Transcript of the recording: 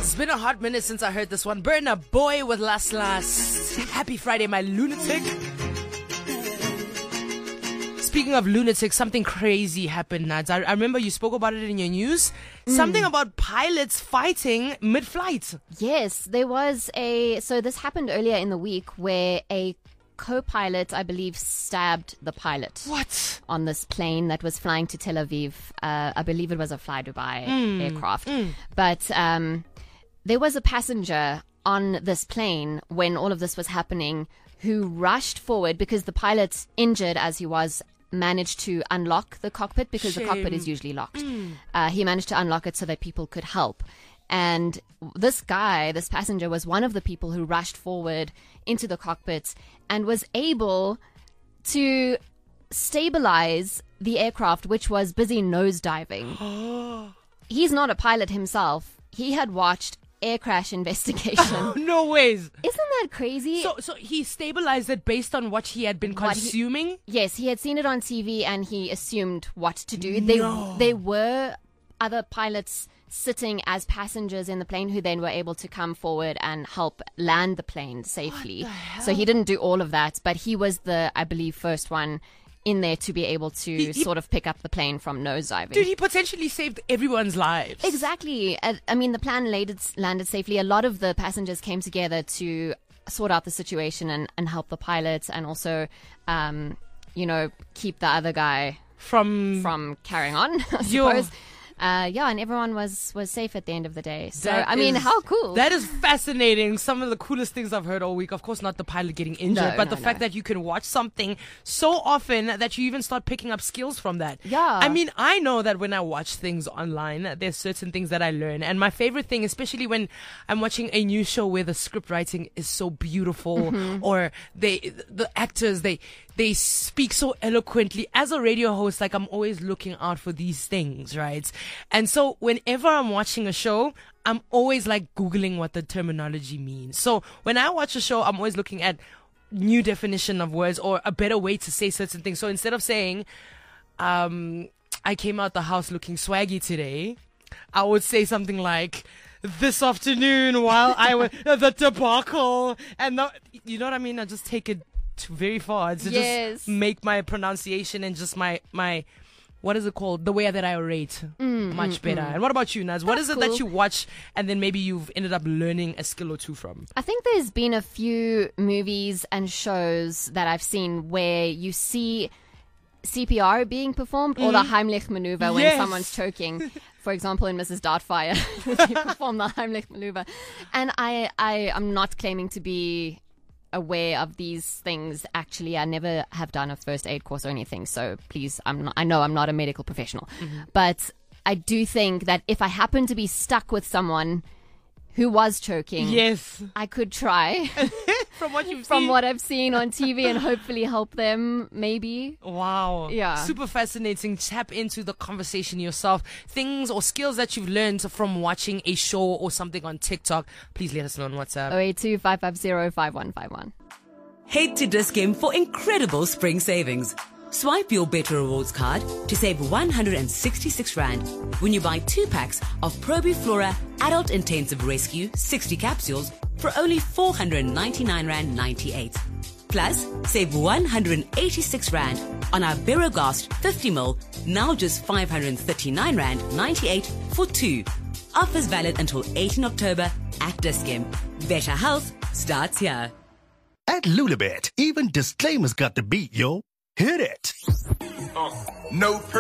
It's been a hot minute since I heard this one. Burna Boy with Last Last. Happy Friday, my lunatic. Speaking of lunatics, something crazy happened, Nads. I remember you spoke about it in your news. Something about pilots fighting mid-flight. Yes, there was so this happened earlier in the week where a co-pilot, I believe, stabbed the pilot. What? On this plane that was flying to Tel Aviv. I believe it was a Fly Dubai aircraft. But there was a passenger on this plane when all of this was happening who rushed forward because the pilot, injured as he was, managed to unlock the cockpit because the cockpit is usually locked. He managed to unlock it so that people could help. And this passenger was one of the people who rushed forward into the cockpit and was able to stabilize the aircraft, which was busy nosediving. He's not a pilot himself. He had watched Air Crash Investigation. No ways. Isn't that crazy? So he stabilized it based on what he had been consuming? Yes, he had seen it on TV and he assumed what to do. No. There were other pilots sitting as passengers in the plane who then were able to come forward and help land the plane safely. What the hell? So he didn't do all of that, but he was the, I believe, first one in there to be able to sort of pick up the plane from nosediving. Dude, he potentially saved everyone's lives. Exactly. I mean, the plane landed safely. A lot of the passengers came together to sort out the situation and help the pilots and also, keep the other guy from carrying on, I suppose. And everyone was safe at the end of the day. So, how cool. That is fascinating. Some of the coolest things I've heard all week. Of course, not the pilot getting injured, but the fact that you can watch something so often that you even start picking up skills from that. Yeah. I mean, I know that when I watch things online, there's certain things that I learn. And my favorite thing, especially when I'm watching a new show where the script writing is so beautiful or the actors, they speak so eloquently. As a radio host, like, I'm always looking out for these things, right? And so whenever I'm watching a show, I'm always like Googling what the terminology means. So when I watch a show, I'm always looking at new definition of words or a better way to say certain things. So instead of saying, I came out the house looking swaggy today, I would say something like, this afternoon while I was the debacle. And you know what I mean? I just take it very far to just make my pronunciation and just my what is it called? The way that I orate much better. And what about you, Naz? What is it that you watch and then maybe you've ended up learning a skill or two from? I think there's been a few movies and shows that I've seen where you see CPR being performed or the Heimlich maneuver when someone's choking. For example, in Mrs. Doubtfire, they perform the Heimlich maneuver. And I am not claiming to be aware of these things. Actually, I never have done a first aid course or anything, so please, I know I'm not a medical professional, but I do think that if I happen to be stuck with someone who was choking, I could try from what you've from seen, what I've seen on TV, and hopefully help them. Maybe. Wow. Yeah. Super fascinating. Tap into the conversation yourself. Things or skills that you've learned from watching a show or something on TikTok. Please let us know on WhatsApp. 082-550-5151. Head to Dis-Chem for incredible spring savings. Swipe your Better Rewards card to save 166 Rand when you buy 2 packs of Probiflora Adult Intensive Rescue 60 capsules for only 499 Rand 98. Plus, save 186 Rand on our Berogast 50ml, now just 539 Rand 98 for 2. Offers valid until 18 October at Dis-Chem. Better health starts here. At Lulabet, even disclaimers got the beat, yo. Hit it. No